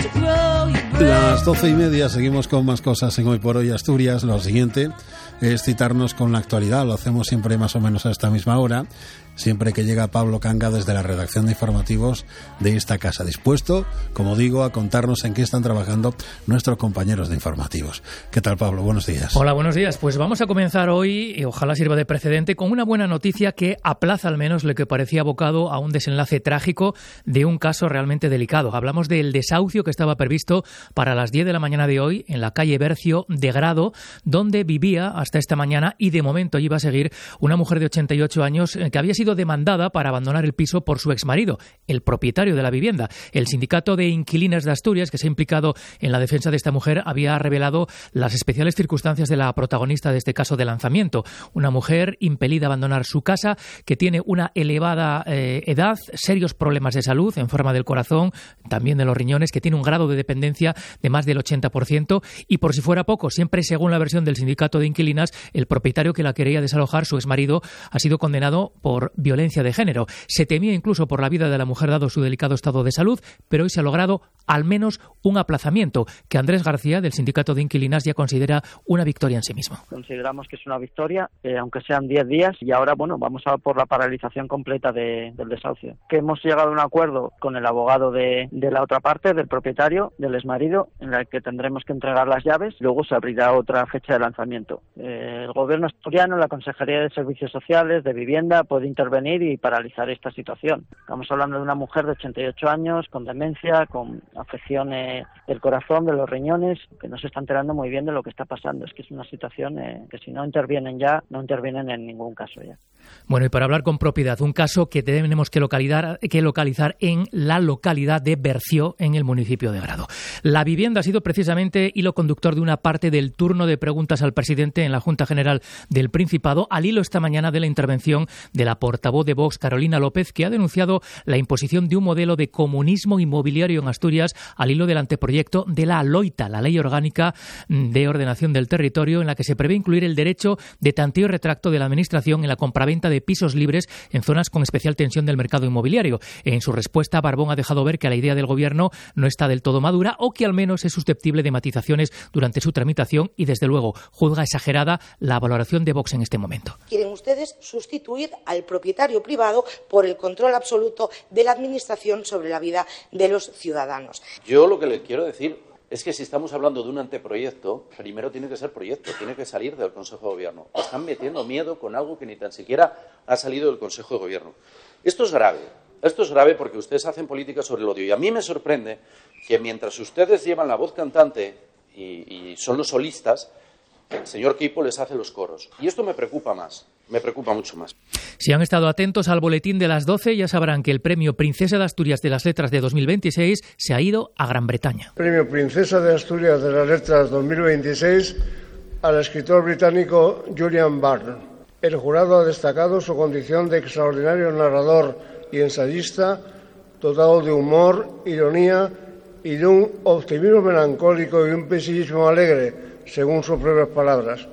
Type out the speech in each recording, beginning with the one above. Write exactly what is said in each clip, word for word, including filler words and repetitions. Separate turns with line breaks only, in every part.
Las doce y media, seguimos con más cosas en Hoy por Hoy Asturias. Lo siguiente es citarnos con la actualidad. Lo hacemos siempre más o menos a esta misma hora, siempre que llega Pablo Canga desde la redacción de informativos de esta casa, dispuesto, como digo, a contarnos en qué están trabajando nuestros compañeros de informativos. ¿Qué tal, Pablo? Buenos días.
Hola, buenos días. Pues vamos a comenzar hoy, y ojalá sirva de precedente, con una buena noticia que aplaza al menos lo que parecía abocado a un desenlace trágico de un caso realmente delicado. Hablamos del desahucio que estaba previsto para las diez de la mañana de hoy en la calle Bercio de Grado, donde vivía hasta esta mañana y de momento iba a seguir una mujer de ochenta y ocho años que había sido demandada para abandonar el piso por su exmarido, el propietario de la vivienda. El sindicato de inquilinas de Asturias, que se ha implicado en la defensa de esta mujer, había revelado las especiales circunstancias de la protagonista de este caso de lanzamiento. Una mujer impelida a abandonar su casa, que tiene una elevada eh, edad, serios problemas de salud en forma del corazón, también de los riñones, que tiene un grado de dependencia de más del ochenta por ciento y, por si fuera poco, siempre según la versión del sindicato de inquilinas, el propietario que la quería desalojar, su exmarido, ha sido condenado por violencia de género. Se temía incluso por la vida de la mujer dado su delicado estado de salud, pero hoy se ha logrado al menos un aplazamiento que Andrés García, del sindicato de inquilinas, ya considera una victoria en sí mismo.
Consideramos que es una victoria, eh, aunque sean diez días, y ahora, bueno, vamos a por la paralización completa de, del desahucio. Que hemos llegado a un acuerdo con el abogado de, de la otra parte, del propietario, del exmarido, en la que tendremos que entregar las llaves, luego se abrirá otra fecha de lanzamiento. Eh, el gobierno asturiano, la Consejería de Servicios Sociales, de Vivienda, puede intervenir y paralizar esta situación. Estamos hablando de una mujer de ochenta y ocho años, con demencia, con afecciones del corazón, de los riñones, que no se está enterando muy bien de lo que está pasando. Es que es una situación eh, que si no intervienen ya, no intervienen en ningún caso ya.
Bueno, y para hablar con propiedad, un caso que tenemos que localizar, que localizar en la localidad de Berció, en el municipio de Grado. La vivienda ha sido precisamente hilo conductor de una parte del turno de preguntas al presidente en la Junta General del Principado, al hilo esta mañana de la intervención de la portavoz de Vox, Carolina López, que ha denunciado la imposición de un modelo de comunismo inmobiliario en Asturias al hilo del anteproyecto de la LOITA, la Ley Orgánica de Ordenación del Territorio, en la que se prevé incluir el derecho de tanteo y retracto de la Administración en la compraventa de pisos libres en zonas con especial tensión del mercado inmobiliario. En su respuesta, Barbón ha dejado ver que la idea del Gobierno no está del todo madura o que al menos es susceptible de matizaciones durante su tramitación y, desde luego, juzga exagerada la valoración de Vox en este momento.
Quieren ustedes sustituir al propietario privado por el control absoluto de la Administración sobre la vida de los ciudadanos.
Yo lo que les quiero decir es que si estamos hablando de un anteproyecto, primero tiene que ser proyecto, tiene que salir del Consejo de Gobierno. Están metiendo miedo con algo que ni tan siquiera ha salido del Consejo de Gobierno. Esto es grave. Esto es grave porque ustedes hacen política sobre el odio. Y a mí me sorprende que mientras ustedes llevan la voz cantante y, y son los solistas, el señor Quipo les hace los coros. Y esto me preocupa más, me preocupa mucho más.
Si han estado atentos al boletín de las doce, ya sabrán que el premio Princesa de Asturias de las Letras de dos mil veintiséis se ha ido a Gran Bretaña.
Premio Princesa de Asturias de las Letras dos mil veintiséis al escritor británico Julian Barnes. El jurado ha destacado su condición de extraordinario narrador y ensayista, dotado de humor, ironía y de un optimismo melancólico y un pesimismo alegre, según sus propias palabras.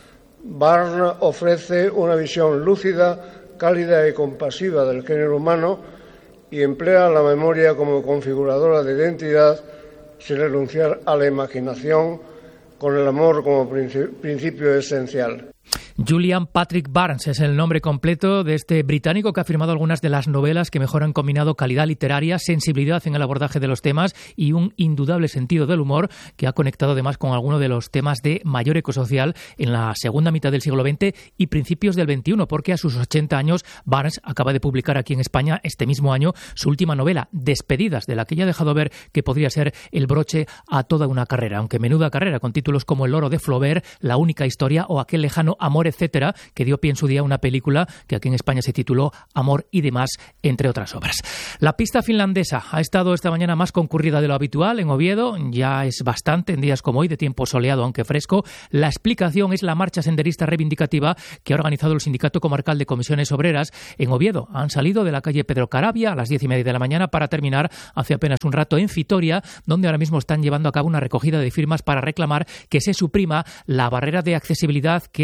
Barnes ofrece una visión lúcida, cálida y compasiva del género humano y emplea la memoria como configuradora de identidad sin renunciar a la imaginación, con el amor como principio esencial.
Julian Patrick Barnes es el nombre completo de este británico que ha firmado algunas de las novelas que mejor han combinado calidad literaria, sensibilidad en el abordaje de los temas y un indudable sentido del humor, que ha conectado además con algunos de los temas de mayor eco social en la segunda mitad del siglo veinte y principios del veintiuno, porque a sus ochenta años Barnes acaba de publicar aquí en España este mismo año su última novela, Despedidas, de la que ya ha dejado ver que podría ser el broche a toda una carrera, aunque menuda carrera, con títulos como El oro de Flaubert, La única historia o Aquel lejano amor, etcétera, que dio pie en su día a una película que aquí en España se tituló Amor y demás, entre otras obras. La pista finlandesa ha estado esta mañana más concurrida de lo habitual en Oviedo, ya es bastante en días como hoy, de tiempo soleado aunque fresco. La explicación es la marcha senderista reivindicativa que ha organizado el Sindicato Comarcal de Comisiones Obreras en Oviedo. Han salido de la calle Pedro Caravia a las diez y media de la mañana para terminar hace apenas un rato en Fitoria, donde ahora mismo están llevando a cabo una recogida de firmas para reclamar que se suprima la barrera de accesibilidad que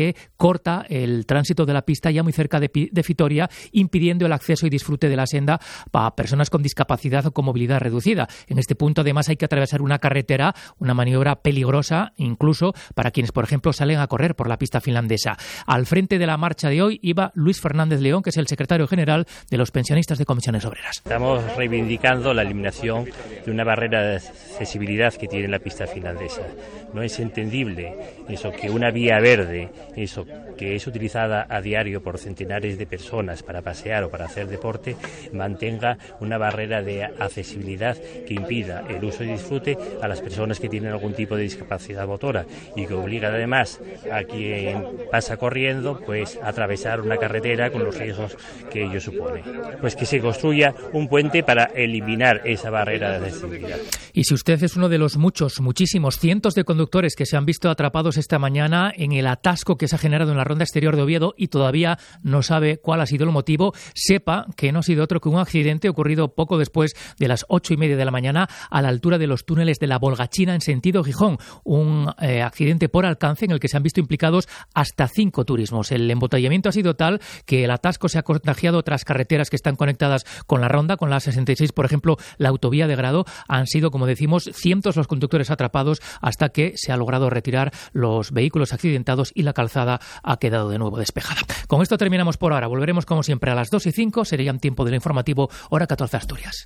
corta el tránsito de la pista ya muy cerca de, de Vitoria, impidiendo el acceso y disfrute de la senda para personas con discapacidad o con movilidad reducida. En este punto, además, hay que atravesar una carretera, una maniobra peligrosa, incluso para quienes, por ejemplo, salen a correr por la pista finlandesa. Al frente de la marcha de hoy iba Luis Fernández León, que es el secretario general de los pensionistas de Comisiones Obreras.
Estamos reivindicando la eliminación de una barrera de accesibilidad que tiene la pista finlandesa. No es entendible eso que una vía verde, eso que es utilizada a diario por centenares de personas para pasear o para hacer deporte, mantenga una barrera de accesibilidad que impida el uso y disfrute a las personas que tienen algún tipo de discapacidad motora y que obliga además a quien pasa corriendo pues a atravesar una carretera con los riesgos que ello supone. Pues que se construya un puente para eliminar esa barrera de accesibilidad.
Y si usted es uno de los muchos, muchísimos, cientos de conductores que se han visto atrapados esta mañana en el atasco que se ha generado en la ronda exterior de Oviedo y todavía no sabe cuál ha sido el motivo, sepa que no ha sido otro que un accidente ocurrido poco después de las ocho y media de la mañana a la altura de los túneles de la Volgachina en sentido Gijón. Un eh, accidente por alcance en el que se han visto implicados hasta cinco turismos. El embotellamiento ha sido tal que el atasco se ha contagiado a otras carreteras que están conectadas con la ronda, con la sesenta y seis, por ejemplo, la autovía de Grado. Han sido, como decimos, cientos los conductores atrapados hasta que se ha logrado retirar los vehículos accidentados y la calzada ha quedado de nuevo despejada. Con esto terminamos por ahora. Volveremos como siempre a las dos y cinco. Sería en tiempo del informativo, hora catorce Asturias.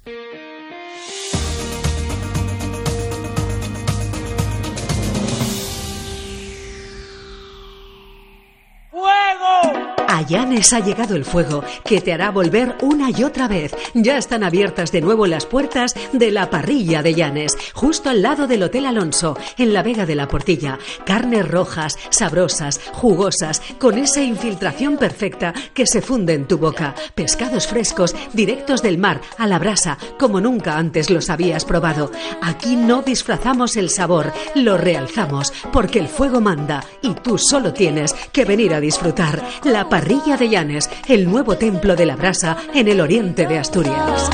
A Llanes ha llegado el fuego, que te hará volver una y otra vez. Ya están abiertas de nuevo las puertas de la parrilla de Llanes, justo al lado del Hotel Alonso, en la Vega de la Portilla. Carnes rojas, sabrosas, jugosas, con esa infiltración perfecta que se funde en tu boca. Pescados frescos, directos del mar, a la brasa, como nunca antes los habías probado. Aquí no disfrazamos el sabor, lo realzamos, porque el fuego manda y tú solo tienes que venir a disfrutar. La Parrilla de Llanes, el nuevo templo de la brasa en el oriente de Asturias.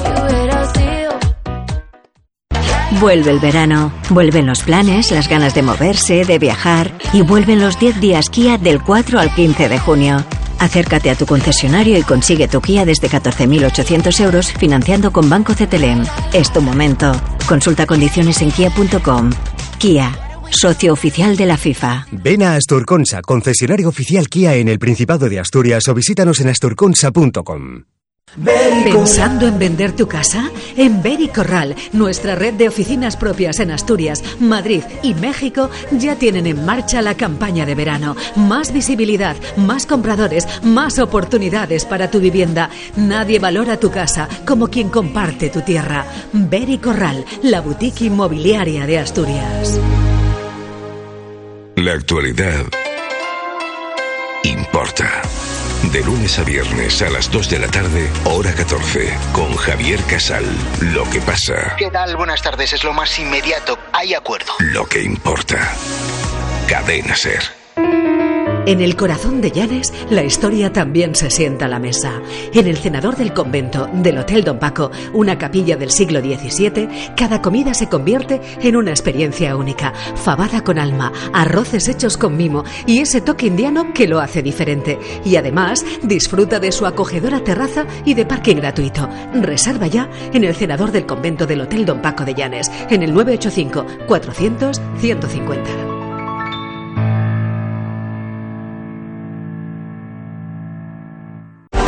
Vuelve el verano, vuelven los planes, las ganas de moverse, de viajar y vuelven los diez días Kia del cuatro al quince de junio. Acércate a tu concesionario y consigue tu Kia desde catorce mil ochocientos euros financiando con Banco Cetelem. Es tu momento. Consulta condiciones en kia punto com. Kia. Socio oficial de la FIFA.
Ven a Asturconsa, concesionario oficial Kia en el Principado de Asturias o visítanos en asturconsa punto com.
¿Pensando en vender tu casa? En Vericorral, nuestra red de oficinas propias en Asturias, Madrid y México, ya tienen en marcha la campaña de verano. Más visibilidad, más compradores, más oportunidades para tu vivienda. Nadie valora tu casa como quien comparte tu tierra. Vericorral, la boutique inmobiliaria de Asturias.
La actualidad importa. De lunes a viernes a las dos de la tarde, hora catorce, con Javier Casal. Lo que pasa.
¿Qué tal? Buenas tardes. Es lo más inmediato. Hay acuerdo.
Lo que importa. Cadena SER.
En el corazón de Llanes, la historia también se sienta a la mesa. En el cenador del convento del Hotel Don Paco, una capilla del siglo diecisiete, cada comida se convierte en una experiencia única. Fabada con alma, arroces hechos con mimo y ese toque indiano que lo hace diferente. Y además, disfruta de su acogedora terraza y de parking gratuito. Reserva ya en el cenador del convento del Hotel Don Paco de Llanes, en el nueve ocho cinco, cuatrocientos, ciento cincuenta.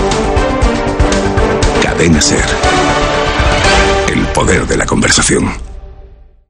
Cadena SER. El poder de la conversación.